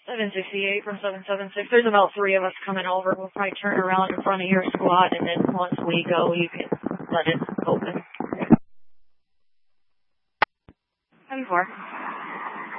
768 from 776. There's about 3 of us coming over. We'll probably turn around in front of your squad, and then once we go, you can let it open. 74.